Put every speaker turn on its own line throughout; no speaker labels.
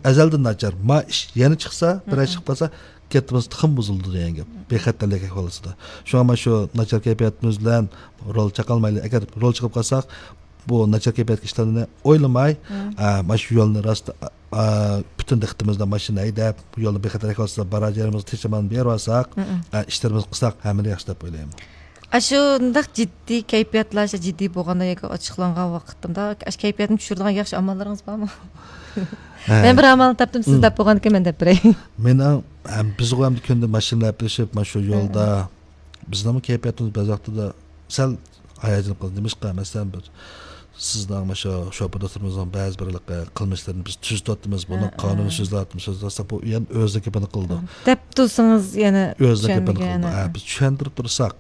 azaldan nachar. Ma ish yana chiqsa, bir ay chiqmasa, ketimiz tıxım buzuldu degan gap. Bexatarlik ahvolisida. Shunga mana shu nachar kayfiyatimiz bilan rol chaqalmayli. Agar rol chiqib qolsak, bu nachar kayfiyatli ishlarni o'ylamay, mana shu yo'lni rost bütün diqqatimizda mashina haydab, bu yo'lni bexatarlik ahvolisida barajlarimizni techaman berib olsak, ishlarimizni qilsak, hammani yaxshi deb o'ylayman.
Aşındaq ciddi kayfiyatlaşa ciddi bo'lganda yoki ochiqlangan vaqtimda kayfiyatni tushiradigan yaxshi amallarınız bormi? Men bir amalni topdim, siz deb bo'lgan ekan men deb biray.
Mening biz ham kunda mashinalar pishib, mana shu yo'lda bizning kayfiyatimiz bazaqtida sal hayajon qildi. Nimishqa masalan bir sizning mana shu sho'padotimizning ba'zi bir qilmishlarini biz tuzatamiz, buni qonuniy so'zlatib bu ham o'zligi buni qildi.
Deb tursangiz yana
o'zligi buni qildi. Biz tushuntirib tursak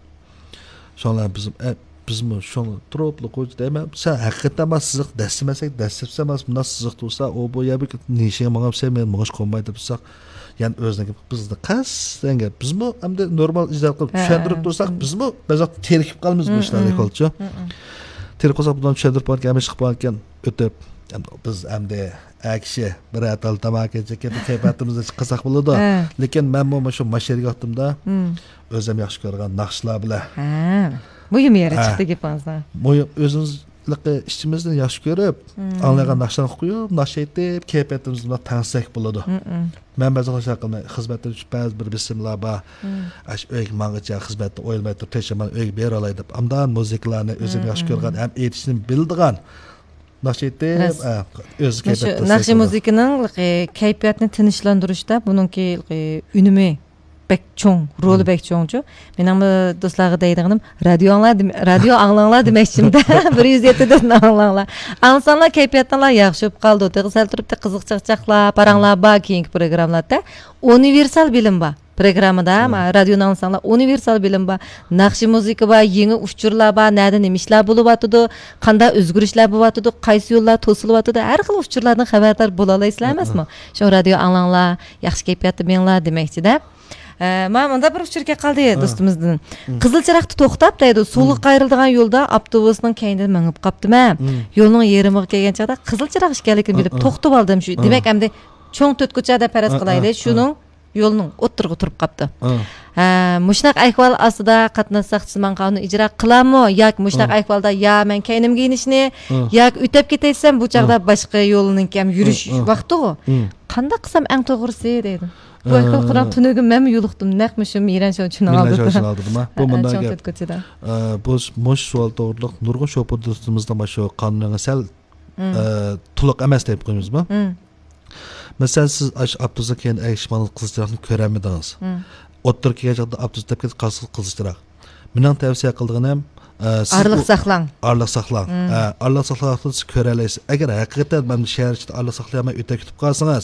bizmi şunu troplu qo'yib deyman. Sen haqiqatan mas siziq dasmasak, dasibsamas bundan siziq tursa, o bu ya bir nishga mangab sen men mo'sh qo'ymaydi tursak, yani o'zligi bizni qasdanga bizmi hamda normal ijro qilib tushuntirib tursak, bizmi bazaq terkib qolamiz bu ishlarni qolchi. Terkib qolsak bundan tushuntirib bo'lgan, chiqib bo'lgan o'tib biz hamda kishi bir atal tamaki chekib kayfiyatimizda chiqsak bo'ladi. Lekin men bu shu mashinaga otdimda o'zim yaxshi ko'rgan naqshlar bilan.
Buyum yere chiqdi gapingizdan.
Buyum o'zimizlik ishimizni yaxshi ko'rib, anlagan naqshlarni qo'yib, naqsh etib, kayfiyatimizni bilan tansak bo'ladi. Men ba'zi qilmay xizmatda ba'zi bir bismillah bor. Ash o'yga mang'icha xizmatda o'ylamay turib, teshaman o'yga bera olay deb, amdan musiqalarni o'zim yaxshi ko'rgan, ham aytishni bildigan. Naqsh etib, o'z kayfiyatda.
Naqsh musiqining kayfiyatni tinchlantirishda buningki unumi bek çoğ, rolü bek çoğuncu. Benim dostlarga deydiğim radyo anlanglar demekçimde 107'den anlanglar. Ansanlar kayfiyatlar yaxşı olub qaldı. Sal turib da qiziq çaqçaqlar, paranglar bar keyingi programlarda universal bilim bar. Programda radyodan ansanlar universal bilim bar. Naqshi musiqa bar, yangi uçurlar bar, nerede nemişler bulup atıdı, qanday özgürüşler bulup atıdı, qaysi yo'llar to'silib atıdı. Har xil uçurlardan xabardor bo'la olasizlar emasmi? Shu radio anlanglar, yaxshi kayfiyatda menglar demekçide. Mamanda bir uçurga qaldi dostumuzdan. Qizil chiroqni to'xtab deydi, so'lga qayriladigan yo'lda avtobusning keyindan mingib qapdim. Yo'lning yerimiga kelgan chaqda qizil chiroq ekanligini bilib to'xtab oldim shu. Demak, endi cho'ng to'tkochada paraz qilaydi, shuning yo'lning o'tirg'i turib qapti. Mushnaq ahvol ostida qatnashsaq man qonun ijro qilammi yoki mushnaq ahvolda ya men keynimga giyinishni yoki o'tib ketaysam bu chaqda boshqa yo'lning ham yurish vaqti-ku. Qanday qilsam eng to'g'risi deydi. Bu akıl Kur'an tünügün ben mi yoluqtum naqmışım miran şo üçün aldı.
Bu bundan gap. Bu moş sual doğruluq nurgun şopurdusumuzda maşo qanunga sal to'liq emas deb qo'ymizmi? Mesela siz Abduzak keyin Ayshmanov qizchalarni ko'ramidingiz. O'ttir kelgan chaqda Abduz deb qizchalar. Mening tavsiya qilganim
arliq saqlang.
Arliq saqlang. Arliq saqlashni ko'ra olasiz. Agar haqiqatan men shahar ichida arliq saqlamay o'tib ketib qolsangiz,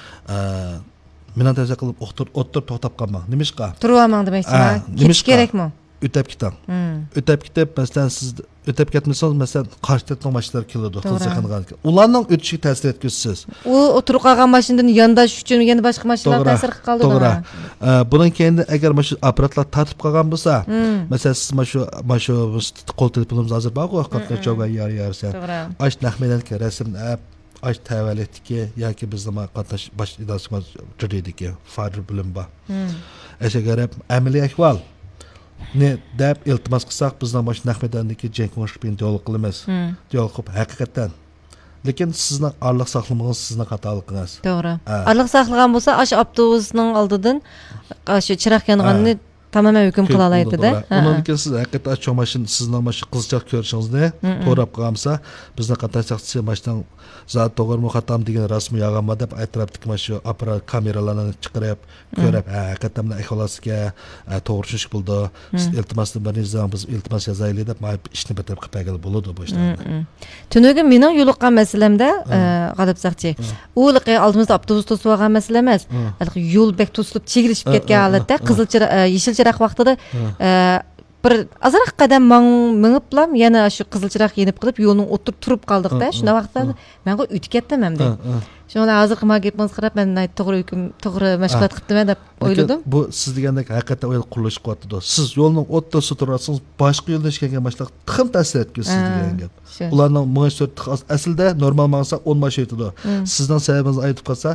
Mening tavsiya qilib o'ttir to'xtab qolmang. Nimishqa?
Turib olmang demakchi. Ketish kerakmi?
O'tib keting. O'tib ketib, masalan siz o'tib ketmasangiz, masalan qarshi mashinalar keladi, qilsaqingan. Ularning o'tishiga ta'sir etkizsiz.
U o'tirib qolgan mashinadan yondash uchun yana boshqa mashinalar ta'sir qilib qoldi.
To'g'ri. Bundan keyin agar mana shu apparatlar tartib qolgan bo'lsa, masalan siz mana shu qo'l telefonimiz hozir bor-ku, vaqtga cho'g'ay yarsan. Ash nahmedanki rasmni aş tavalletdiki yoki bizning qatnash bosh idorasiga jo'raydiki farq bilim bor. O'sha qarab amaliy ahvol ne deb iltimos qilsak bizning bosh nahmedandagi jengmosh bilan dialog qilamiz. Dialog qilib haqiqatan. Lekin sizning arliq saqlamangiz sizning xatolig'ingiz.
To'g'ri. Arliq saqlagan bo'lsa ash avtobusning oldidan ash chiroq yonganini tamamen hüküm kılalaydı da.
Onun için siz hakikaten çoğmaşın sizden başı kızcak görüşünüzde torap kalmasa bizden katlaşacakçı baştan zaten doğru mu hatam diyen rasmi yağama deyip etraftık maşı aparat kameralarını çıkarıp görüp hakikaten ihlasıya doğru şuş buldu. İltimasını ben izleyen biz iltimas yazaylı deyip işini bitirip kapaygalı buludu bu işlerinde.
Tünügün benim yoluqqa meselemde qadıp sakçı. Uğuluqı aldığımızda avtobus tosuvağa meselemez. Yol bek tosulup çekilişip ketken alıda yeşil çırak vaqtida bir azroq qadam miniblam yana shu qizil chiroq yenib qilib yo'lning o'tirib turib qoldiqda shuna vaqtda men o'tib ketdim hamda shuni hozir qilma gapimiz qarab men to'g'ri mashg'ulot qilibman deb o'yladim.
Bu siz degandek haqiqatan o'yil qurilish qilyapti. Siz yo'lning o'rtasida turasiz, boshqa yo'ldan kelgan mashg'ulot tixim ta'sir etkazsiz degan gap. Ularning 14 aslida normal maqsad 10 mash etadi. Sizning sababingizni aytib qolsa